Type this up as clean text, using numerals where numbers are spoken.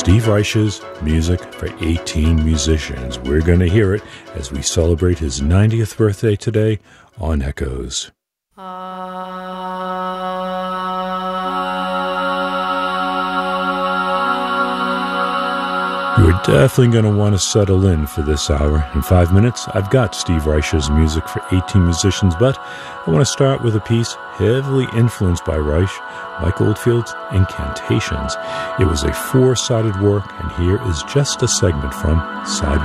Steve Reich's Music for 18 Musicians. We're going to hear it as we celebrate his 90th birthday today on Echoes. You're definitely going to want to settle in for this hour. In 5 minutes, I've got Steve Reich's Music for 18 Musicians, but I want to start with a piece heavily influenced by Reich, Mike Oldfield's Incantations. It was a four-sided work, and here is just a segment from Side